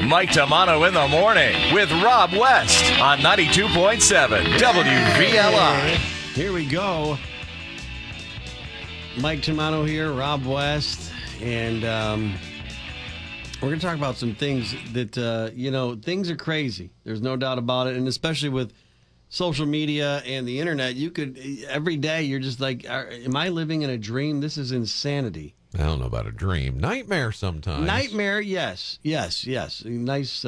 Mike Tamano in the morning with Rob West on 92.7 WVLI. Here we go. Mike Tamano here, Rob West, and we're going to talk about some things that, things are crazy. There's no doubt about it, and especially with social media and the internet, you could, every day, you're just like, am I living in a dream? This is insanity. I don't know about a dream. Nightmare sometimes. Nightmare, yes. Nice, Nice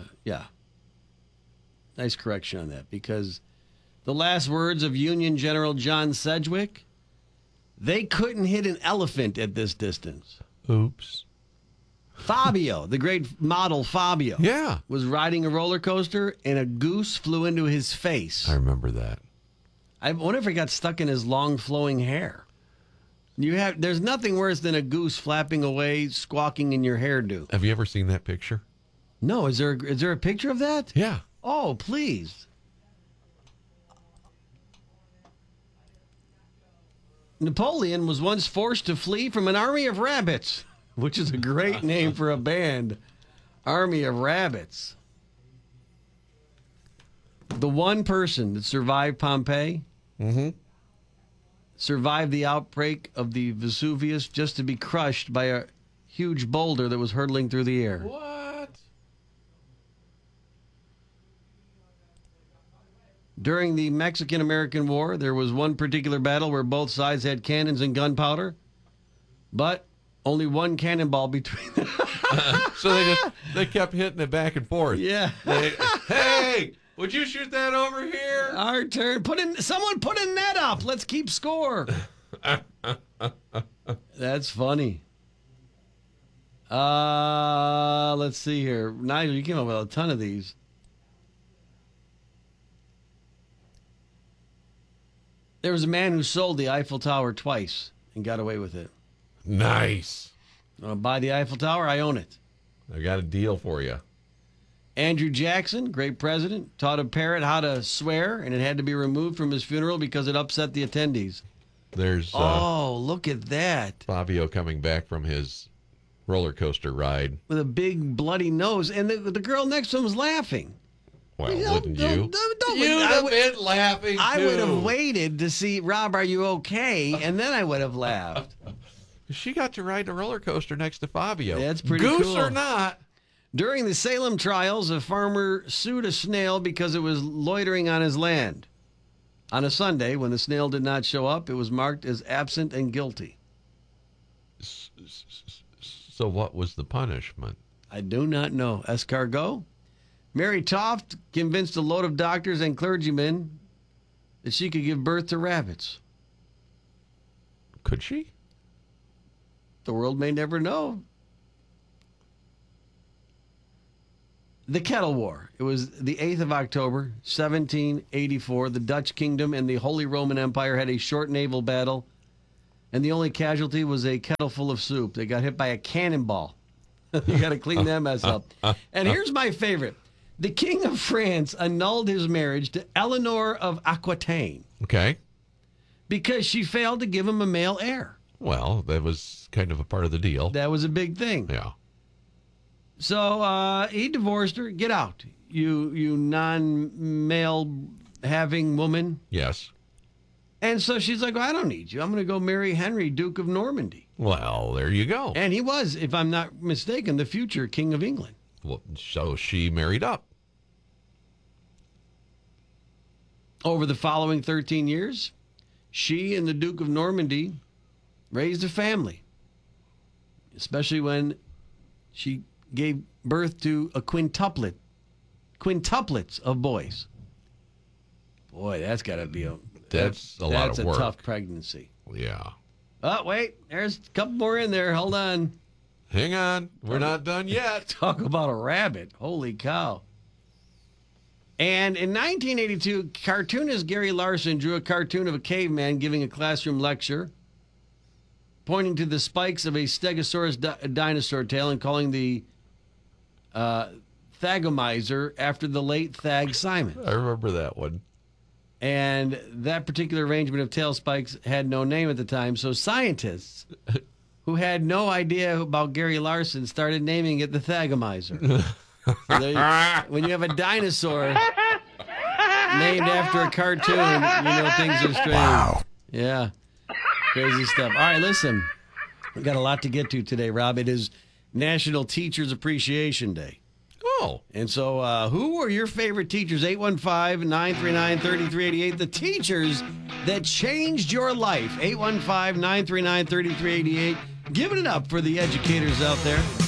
correction on that, because the last words of Union General John Sedgwick, they couldn't hit an elephant at this distance. Oops. Fabio, the great model Fabio, was riding a roller coaster and a goose flew into his face. I remember that. I wonder if it got stuck in his long flowing hair. There's nothing worse than a goose flapping away, squawking in your hairdo. Have you ever seen that picture? No, is there a picture of that? Yeah. Oh, please. Napoleon was once forced to flee from an army of rabbits, which is a great name for a band. Army of Rabbits. The one person that survived Pompeii survived the outbreak of the Vesuvius just to be crushed by a huge boulder that was hurtling through the air. What? During the Mexican-American War, there was one particular battle where both sides had cannons and gunpowder, but only one cannonball between them. So they kept hitting it back and forth. Yeah. Hey, would you shoot that over here? Our turn. Someone put a net up. Let's keep score. That's funny. Let's see here. Nigel, you came up with a ton of these. There was a man who sold the Eiffel Tower twice and got away with it. Nice. Buy the Eiffel Tower, I own it. I got a deal for you. Andrew Jackson, great president, taught a parrot how to swear, and it had to be removed from his funeral because it upset the attendees. There's look at that. Fabio coming back from his roller coaster ride. With a big bloody nose, and the girl next to him was laughing. Well, wouldn't you? You'd have been laughing, too. I would have waited to see, Rob, are you okay? And then I would have laughed. She got to ride a roller coaster next to Fabio. That's pretty cool. Goose or not. During the Salem trials, a farmer sued a snail because it was loitering on his land. On a Sunday, when the snail did not show up, it was marked as absent and guilty. So what was the punishment? I do not know. Escargot? Mary Toft convinced a load of doctors and clergymen that she could give birth to rabbits. Could she? The world may never know. The Kettle War. It was the 8th of October, 1784. The Dutch Kingdom and the Holy Roman Empire had a short naval battle, and the only casualty was a kettle full of soup. They got hit by a cannonball. You got to clean that mess up. And here's my favorite. The King of France annulled his marriage to Eleanor of Aquitaine. Okay. Because she failed to give him a male heir. Well, that was kind of a part of the deal. That was a big thing. Yeah. So he divorced her. Get out, you non-male having woman. Yes. And so she's like, well, I don't need you. I'm going to go marry Henry, Duke of Normandy. Well, there you go. And he was, if I'm not mistaken, the future King of England. Well, so she married up. Over the following 13 years, she and the Duke of Normandy raised a family, especially when she gave birth to a quintuplets of boys. Boy, that's got to be a lot of work. That's a tough pregnancy. Yeah. Oh, wait, there's a couple more in there. Hold on. Hang on. We're not done yet. Talk about a rabbit. Holy cow. And in 1982, cartoonist Gary Larson drew a cartoon of a caveman giving a classroom lecture, pointing to the spikes of a Stegosaurus dinosaur tail and calling the Thagomizer after the late Thag Simon. I remember that one. And that particular arrangement of tail spikes had no name at the time, so scientists who had no idea about Gary Larson started naming it the Thagomizer. When you have a dinosaur named after a cartoon, you know things are strange. Wow. Yeah. Crazy stuff. All right, listen. We've got a lot to get to today, Rob. It is National Teachers Appreciation Day. Oh. And so who are your favorite teachers? 815-939-3388. The teachers that changed your life. 815-939-3388. Giving it up for the educators out there.